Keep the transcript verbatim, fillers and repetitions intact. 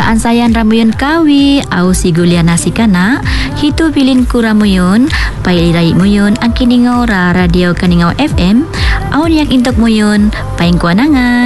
Perayaan sayan ramuyun kawi au sigulia nasikana hitu pilin kuramuyun pai rai muyun ang kiningau ra radio kaningau F M au yang intok muyun paing kuanangan.